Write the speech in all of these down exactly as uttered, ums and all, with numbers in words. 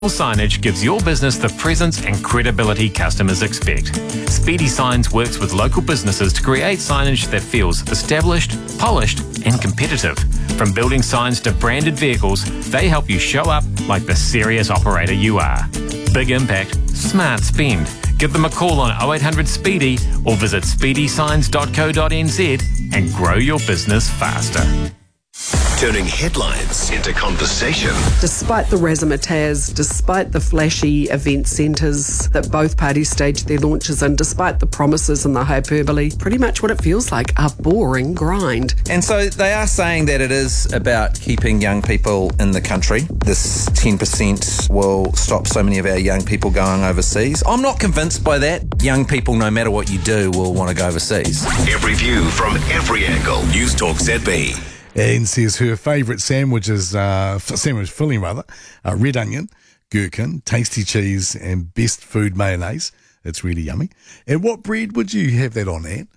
Signage gives your business the presence and credibility customers expect. Speedy Signs works with local businesses to create signage that feels established, polished, and competitive. From building signs to branded vehicles, they help you show up like the serious operator you are. Big impact, smart spend. Give them a call on oh eight hundred Speedy or visit speedy signs dot co dot n z and grow your business faster. Turning headlines into conversation. Despite the razzmatazz, despite the flashy event centres that both parties stage their launches in, despite the promises and the hyperbole, pretty much what it feels like, a boring grind. And so they are saying that it is about keeping young people in the country. This ten percent will stop so many of our young people going overseas. I'm not convinced by that. Young people, no matter what you do, will want to go overseas. Every view from every angle. News Talk Z B. And says her favourite sandwiches, uh, sandwich filling rather, uh, red onion, gherkin, tasty cheese, and best food mayonnaise. It's really yummy. And what bread would you have that on, Anne?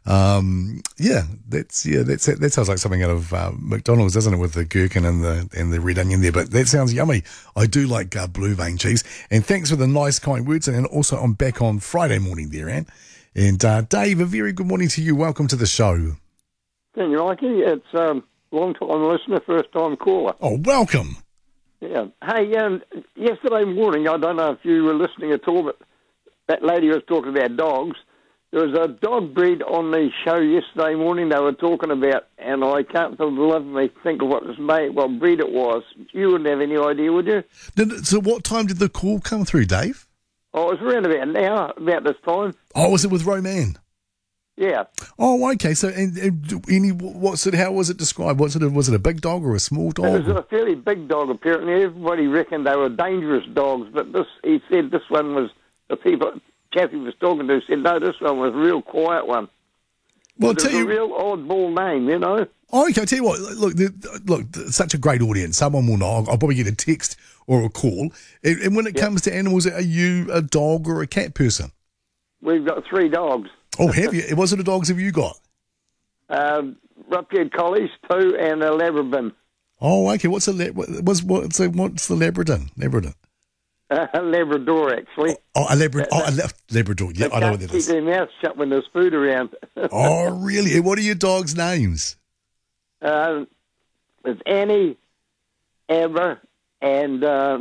Um, yeah, that's yeah, that's that sounds like something out of uh, McDonald's, doesn't it, with the gherkin and the and the red onion there? But that sounds yummy. I do like uh, blue vein cheese. And thanks for the nice, kind words. And also, I'm back on Friday morning there, Anne. And uh, Dave, a very good morning to you. Welcome to the show. Thank you, Mikey. It's um, long-time listener, first-time caller. Oh, welcome. Yeah. Hey, um, yesterday morning, I don't know if you were listening at all, but that lady was talking about dogs. There was a dog breed on the show yesterday morning they were talking about, and I can't for the love of me think of what it was made, what breed it was. You wouldn't have any idea, would you? Did, so what time did the call come through, Dave? Oh, it was around about now, about this time. Oh, was it with Roman? Yeah. Oh, okay. So, and, and any what's it? How was it described? Was it a, was it a big dog or a small dog? It was a fairly big dog. Apparently, everybody reckoned they were dangerous dogs, but this he said this one was the people Kathy was talking to said no, this one was a real quiet one. Well, it tell was you, a real oddball name, you know. Oh, okay. I'll tell you what. Look, the, look, such a great audience. Someone will know. I'll, I'll probably get a text or a call. And, and when it yep. comes to animals, are you a dog or a cat person? We've got three dogs. Oh, have you? What sort of dogs have you got? Um, Rup-eared collies, two, and a Labrador. Oh, okay. What's a what's what's a, what's the Labrador? Labrador. Uh, a Labrador, actually. Oh, a Labrador. Oh, a Labrador. Yeah, I know what that keep is. Keep their mouths shut when there's food around. Oh, really? And what are your dogs' names? Uh, it's Annie, Amber, and uh,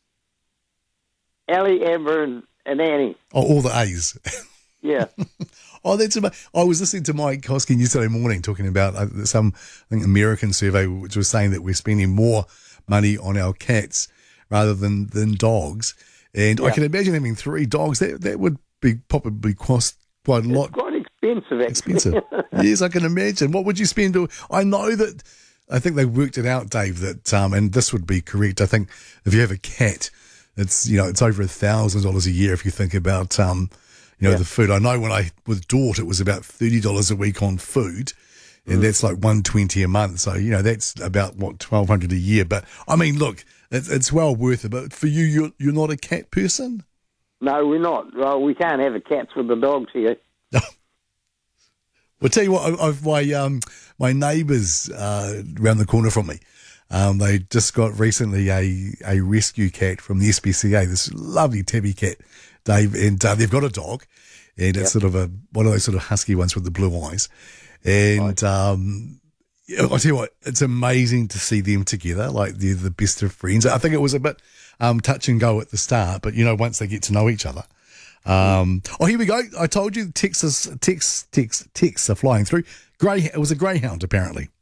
Ellie, Amber, and, and Annie. Oh, all the A's. Yeah. Oh, that's about, I was listening to Mike Hoskin yesterday morning talking about uh, some I think American survey which was saying that we're spending more money on our cats rather than, than dogs. And yeah. I can imagine having three dogs. That that would be probably cost quite a lot. It's quite expensive, actually. Expensive. Yes, I can imagine. What would you spend? To, I know that, I think they worked it out, Dave, that, um, and this would be correct. I think if you have a cat, it's, you know, it's over a thousand dollars a year if you think about, um, You know, yeah. the food. I know when I, with Dort, it was about thirty dollars a week on food, and mm. that's like one hundred twenty dollars a month. So, you know, that's about, what, twelve hundred dollars a year. But, I mean, look, it's, it's well worth it. But for you, you're, you're not a cat person? No, we're not. Well, we can't have a cats with the dogs here. Well, tell you what, I've, my, um, my neighbours uh, around the corner from me, um, they just got recently a, a rescue cat from the S P C A, this lovely tabby cat. Dave, and uh, they've got a dog, and it's yep. sort of a one of those sort of husky ones with the blue eyes. And right. um, I'll tell you what, it's amazing to see them together, like they're the best of friends. I think it was a bit um, touch and go at the start, but you know, once they get to know each other. Um, oh, here we go. I told you, Texas texts texts texts are flying through. Grey, it was a greyhound, apparently.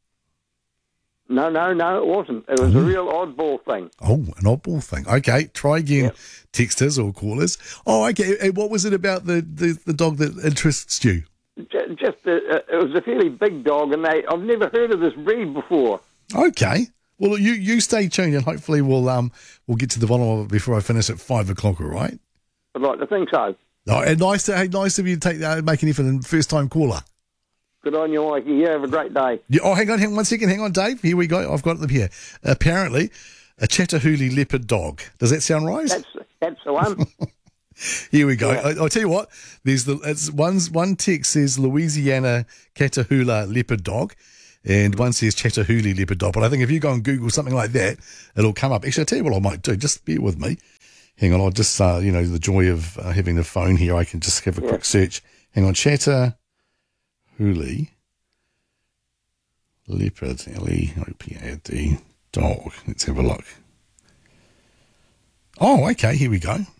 No, no, no, it wasn't. It was mm. a real oddball thing. Oh, an oddball thing. Okay, try again, yep. texters or callers. Oh, okay. And what was it about the, the, the dog that interests you? Just, a, it was a fairly big dog, and they, I've never heard of this breed before. Okay. Well, you, you stay tuned, and hopefully we'll um we'll get to the bottom of it before I finish at five o'clock. All right? I'd like to think so. Oh, and nice to hey, nice of you to take uh, make an effort and first time caller. Good on you, Mikey. You have a great day. Yeah, oh, hang on, hang on one second. Hang on, Dave. Here we go. I've got them here. Apparently, a Chattahoochee leopard dog. Does that sound right? That's that's the one. Here we go. Yeah. I, I'll tell you what. There's the it's one's one text says Louisiana Catahoula leopard dog, and one says Chattahoochee leopard dog. But I think if you go and Google something like that, it'll come up. Actually, I'll tell you what I might do. Just bear with me. Hang on, I'll just, uh, you know, the joy of uh, having the phone here, I can just have a Yeah. quick search. Hang on, Chattahoochee leopard, L E O P A D, dog. Let's have a look. Oh, okay, here we go.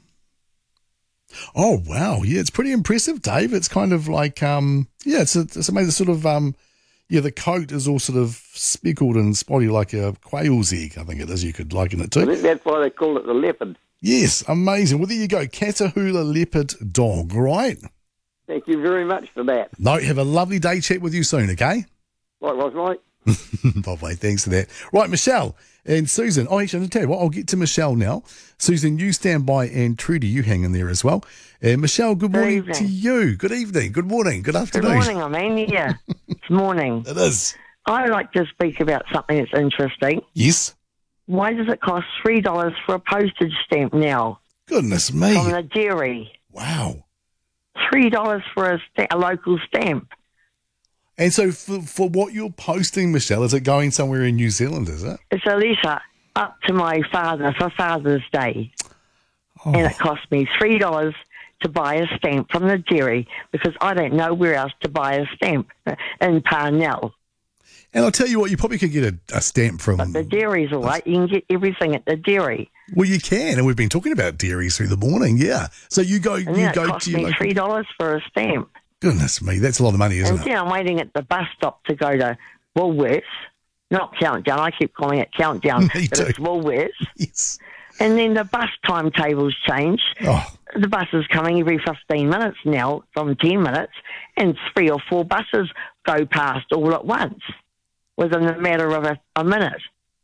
Oh, wow. Yeah, it's pretty impressive, Dave. It's kind of like, um, yeah, it's, a, it's amazing sort of, um, yeah, the coat is all sort of speckled and spotty like a quail's egg, I think it is, you could liken it I to. think that's why they call it the leopard. Yes, amazing. Well, there you go. Chattahoochee leopard dog, right? Thank you very much for that. No, have a lovely day. Chat with you soon, okay? Likewise, mate. Bye-bye. Thanks for that. Right, Michelle and Susan. Oh, actually, I'll tell you what, I'll get to Michelle now. Susan, you stand by, and Trudy, you hang in there as well. And Michelle, good Good morning evening. to you. Good evening. Good morning. Good Good afternoon. morning, I mean, yeah. It's morning. It is. I'd like to speak about something that's interesting. Yes. Why does it cost three dollars for a postage stamp now Goodness me. from the dairy? Wow. three dollars for a, sta- a local stamp. And so for, for what you're posting, Michelle, is it going somewhere in New Zealand, is it? It's a letter up to my father for Father's Day. Oh. And it cost me three dollars to buy a stamp from the dairy because I don't know where else to buy a stamp in Parnell. And I'll tell you what, you probably could get a, a stamp from... But the dairy's all right. You can get everything at the dairy. Well, you can, and we've been talking about dairies through the morning, yeah. So you go, And you then it go cost to your me local... three dollars for a stamp. Goodness me, that's a lot of money, isn't And it? then I'm waiting at the bus stop to go to Woolworths. Not Countdown. I keep calling it Countdown. Me but too. it's Woolworths. Yes. And then the bus timetables change. Oh, The bus is coming every fifteen minutes now from ten minutes. And three or four buses go past all at once within a matter of a, a minute.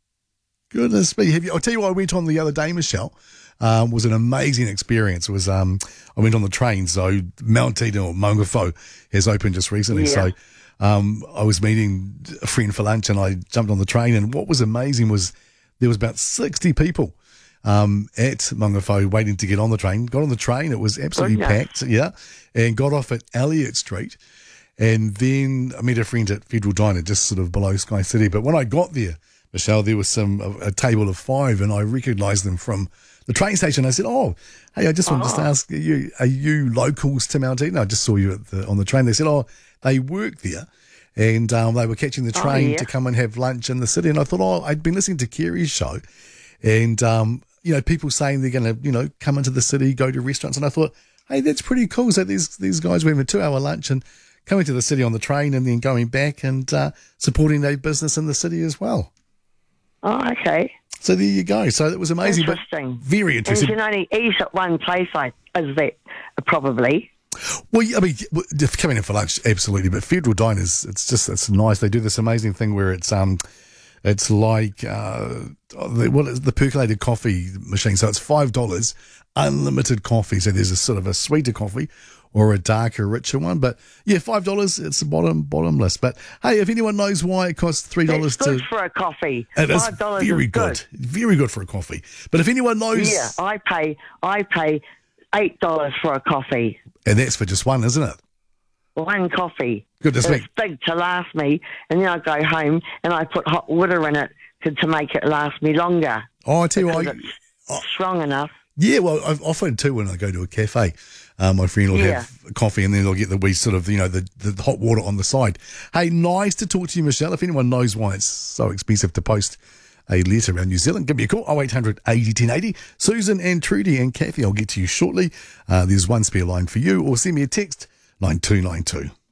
goodness me. Have you, I'll tell you what I went on the other day, Michelle. Um, was an amazing experience. It was um, I went on the train. So Mount Eden or Maungawhau has opened just recently. Yeah. So um, I was meeting a friend for lunch, and I jumped on the train. And what was amazing was there was about sixty people um, at Maungawhau waiting to get on the train. Got on the train. It was absolutely Goodness. packed. Yeah, and got off at Elliott Street. And then I met a friend at Federal Diner, just sort of below Sky City. But when I got there, Michelle, there was some a, a table of five, and I recognised them from the train station. I said, "Oh, hey, I just wanted to ask you, are you locals to Mount Eden? I just saw you at the, on the train." They said, "Oh, they work there, and um, they were catching the Oh, train yeah. to come and have lunch in the city." And I thought, "Oh, I'd been listening to Kerry's show, and um, you know, people saying they're going to, you know, come into the city, go to restaurants." And I thought, "Hey, that's pretty cool." So these these guys were having a two-hour lunch and coming to the city on the train, and then going back and uh, supporting their business in the city as well. Oh, okay. So there you go. So it was amazing, but Interesting. very And interesting. you can only eat at one place, I is that probably. Well, yeah, I mean, if coming in for lunch, absolutely. But Federal Diners, it's just it's nice. They do this amazing thing where it's um, it's like uh, the, what is the percolated coffee machine. So it's five dollars, unlimited coffee. So there's a sort of a sweeter coffee or a darker, richer one. But yeah, five dollars. It's the bottom bottomless. But hey, if anyone knows why it costs three dollars It's good to, for a coffee. it is Five dollars very is good. very good for a coffee. But if anyone knows, Yeah, I pay. I pay eight dollars for a coffee. and that's for just one, isn't it? One coffee. Goodness me. It's big to last me, and then I go home and I put hot water in it to, to make it last me longer. Oh, I tell you what. Because I- it's strong enough. Yeah, well, I've often too when I go to a cafe. Um, my friend will Yeah. have coffee and then they'll get the wee sort of, you know, the, the hot water on the side. Hey, nice to talk to you, Michelle. If anyone knows why it's so expensive to post a letter around New Zealand, give me a call, oh eight hundred eighty ten eighty. Susan and Trudy and Kathy, I'll get to you shortly. Uh, there's one spare line for you, or send me a text, nine two nine two.